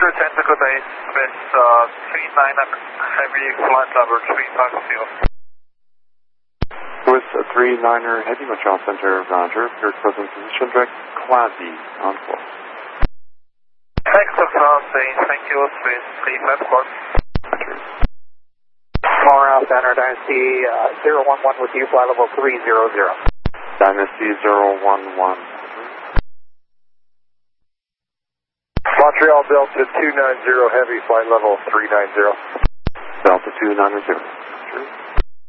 Roger, Tentacle Base with 39 Heavy flight level 350. With a 39er Heavy, Montreal Center, Roger. Your present position, direct Classy on course. Texas Classy, thank you, Swiss 35 course. Roger. Montreal Center, Dynasty 011 with you, flight level 300. Dynasty 011. Montreal Delta 290 Heavy, flight level 390. Delta 290.